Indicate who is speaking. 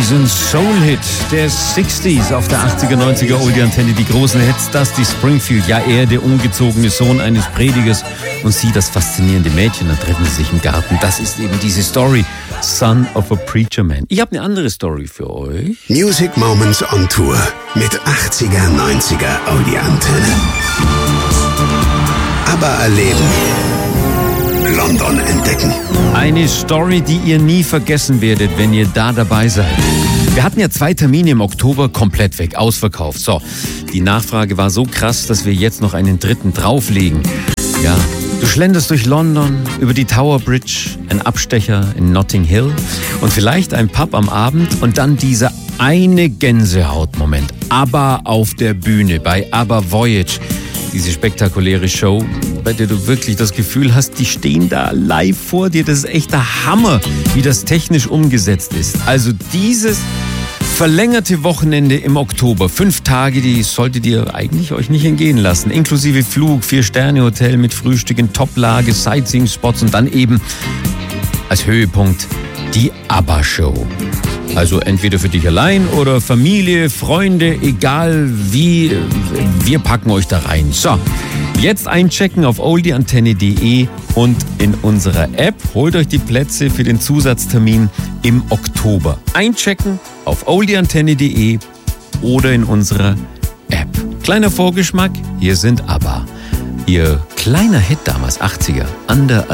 Speaker 1: diesen Soul-Hit der 60s auf der 80er, 90er Oldie-Antenne. Die großen Hits, Dusty Springfield, ja, er, der ungezogene Sohn eines Predigers und sie, das faszinierende Mädchen, dann treffen sie sich im Garten. Das ist eben diese Story, Son of a Preacher Man. Ich habe eine andere Story für euch.
Speaker 2: Music Moments on Tour mit 80er, 90er Oldie-Antenne. Aber erleben. London entdecken.
Speaker 1: Eine Story, die ihr nie vergessen werdet, wenn ihr da dabei seid. Wir hatten ja 2 Termine im Oktober komplett weg, ausverkauft. So, die Nachfrage war so krass, dass wir jetzt noch einen 3. drauflegen. Ja, du schlenderst durch London, über die Tower Bridge, ein Abstecher in Notting Hill und vielleicht ein Pub am Abend und dann dieser eine Gänsehautmoment. ABBA auf der Bühne bei ABBA Voyage. Diese spektakuläre Show, bei der du wirklich das Gefühl hast, die stehen da live vor dir. Das ist echt der Hammer, wie das technisch umgesetzt ist. Also dieses verlängerte Wochenende im Oktober, 5 Tage, die solltet ihr eigentlich euch nicht entgehen lassen. Inklusive Flug, 4-Sterne-Hotel mit Frühstück in Toplage, Sightseeing-Spots und dann eben als Höhepunkt die ABBA-Show. Also entweder für dich allein oder Familie, Freunde, egal wie, wir packen euch da rein. So, jetzt einchecken auf oldieantenne.de und in unserer App. Holt euch die Plätze für den Zusatztermin im Oktober. Einchecken auf oldieantenne.de oder in unserer App. Kleiner Vorgeschmack, hier sind ABBA. Ihr kleiner Hit damals, 80er, Under a